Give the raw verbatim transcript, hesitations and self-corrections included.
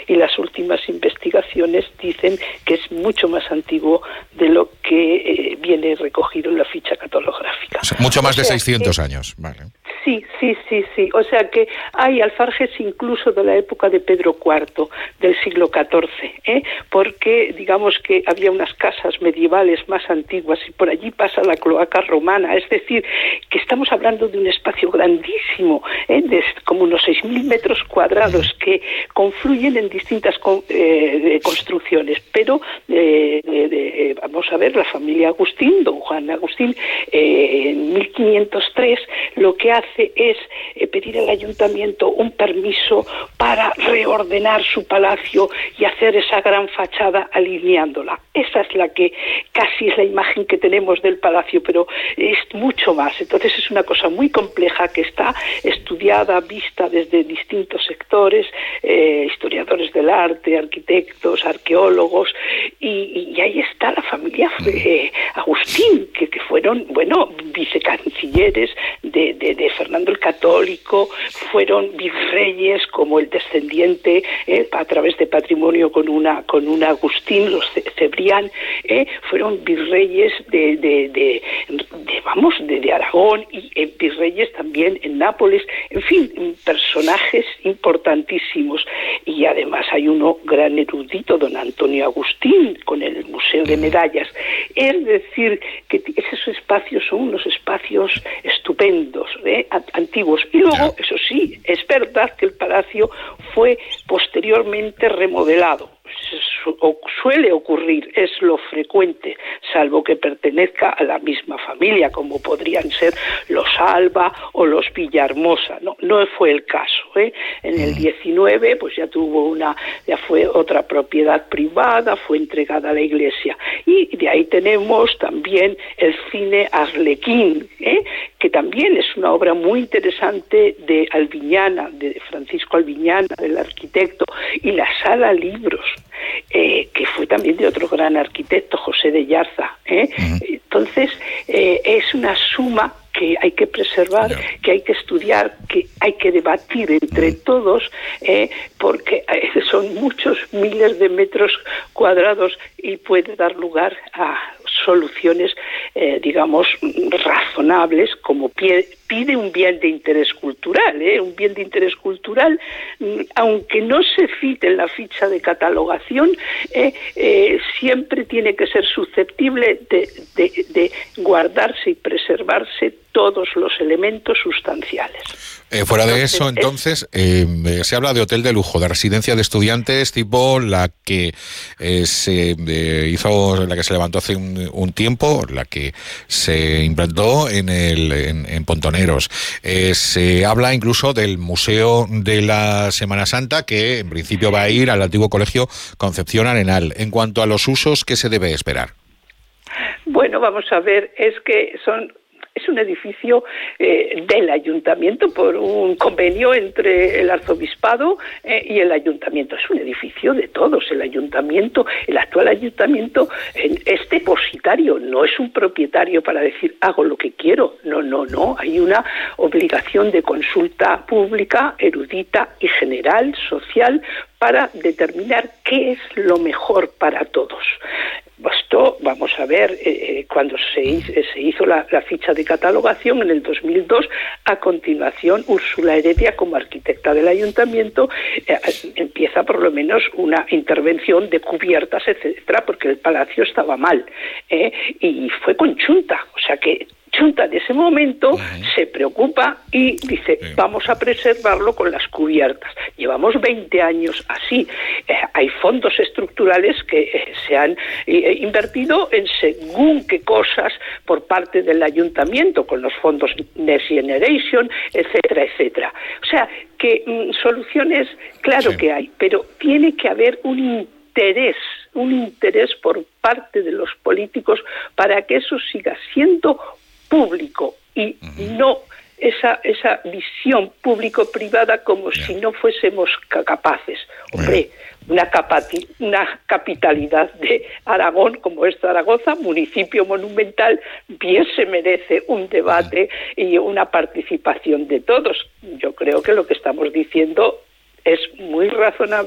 y las últimas investigaciones dicen que es mucho más antiguo de lo que eh, viene recogido en la ficha catalográfica. O sea, mucho más o de sea, seiscientos eh, años, vale. Sí, sí, sí, sí. O sea que hay alfarjes incluso de la época de Pedro cuarto, del siglo catorce, ¿eh? Porque digamos que había unas casas medievales más antiguas y por allí pasa la cloaca romana. Es decir, que estamos hablando de un espacio grandísimo, ¿eh? de como unos seis mil metros cuadrados que confluyen en distintas con, eh, construcciones. Pero eh, de, de, vamos a ver, la familia Agustín, don Juan Agustín, eh, en mil quinientos tres lo que hace es eh, pedir al ayuntamiento un permiso para reordenar su palacio y hacer esa gran fachada alineándola. Esa es la que casi es la imagen que tenemos del palacio, pero es mucho más. Entonces es una cosa muy compleja que está estudiada, vista desde distintos sectores, eh, historiadores del arte, arquitectos, arqueólogos, y, y ahí está la familia eh, Agustín, que, que fueron, bueno, vicecancilleres de, de, de Fernando el Católico, fueron virreyes como el descendiente eh, a través de patrimonio con una con un Agustín, los Cebrián, eh, fueron virreyes de, de, de, de vamos de, de Aragón y eh, virreyes también en Nápoles, en fin, personajes importantísimos. Y además hay uno gran erudito, don Antonio Agustín, con el Museo de Medallas. Es decir, que esos espacios son unos espacios estupendos, ¿eh? antiguos. Y luego, eso sí, es verdad que el palacio fue posteriormente remodelado. Suele ocurrir, es lo frecuente, salvo que pertenezca a la misma familia, como podrían ser los Alba o los Villahermosa. No, no fue el caso, ¿eh? En el diecinueve, pues ya tuvo una, ya fue otra propiedad privada, fue entregada a la Iglesia. Y de ahí tenemos también el cine Arlequín, ¿eh? Que también es una obra muy interesante de Albiñana, de Francisco Albiñana, del arquitecto, y la Sala Libros, Eh, que fue también de otro gran arquitecto, José de Yarza, ¿eh? Uh-huh. Entonces, eh, es una suma que hay que preservar, yeah. que hay que estudiar, que hay que debatir entre uh-huh. todos, eh, porque son muchos miles de metros cuadrados y puede dar lugar a soluciones, eh, digamos, razonables, como pie, pide un bien de interés cultural, ¿eh? Un bien de interés cultural, aunque no se cite en la ficha de catalogación, eh, eh, siempre tiene que ser susceptible de, de, de guardarse y preservarse todos los elementos sustanciales. Eh, fuera de entonces, eso, entonces, eh, se habla de hotel de lujo, de residencia de estudiantes, tipo la que eh, se eh, hizo, la que se levantó hace un, un tiempo, la que se implantó en el en, en Pontoneros. Eh, se habla incluso del Museo de la Semana Santa, que en principio va a ir al antiguo Colegio Concepción Arenal. En cuanto a los usos, ¿qué se debe esperar? Bueno, vamos a ver, es que son... Es un edificio eh, del ayuntamiento por un convenio entre el arzobispado eh, y el ayuntamiento. Es un edificio de todos. El ayuntamiento, el actual ayuntamiento eh, es depositario, no es un propietario para decir hago lo que quiero. No, no, no. Hay una obligación de consulta pública, erudita y general, social, para determinar qué es lo mejor para todos. Esto, vamos a ver, eh, cuando se, se hizo la, la ficha de catalogación en el dos mil dos, a continuación Úrsula Heredia, como arquitecta del ayuntamiento, eh, empieza por lo menos una intervención de cubiertas, etcétera, porque el palacio estaba mal, eh, y fue conjunta, o sea que Junta de ese momento uh-huh. se preocupa y dice, sí. vamos a preservarlo con las cubiertas. Llevamos veinte años así. Eh, hay fondos estructurales que eh, se han eh, invertido en según qué cosas por parte del ayuntamiento, con los fondos Next Generation, etcétera, etcétera. O sea, que mm, soluciones, claro sí. que hay, pero tiene que haber un interés, un interés por parte de los políticos para que eso siga siendo público y uh-huh. no esa esa visión público-privada como yeah. si no fuésemos capaces. Hombre, yeah. una, capati- una capitalidad de Aragón como es Zaragoza, municipio monumental, bien se merece un debate uh-huh. y una participación de todos. Yo creo que lo que estamos diciendo es muy razonable.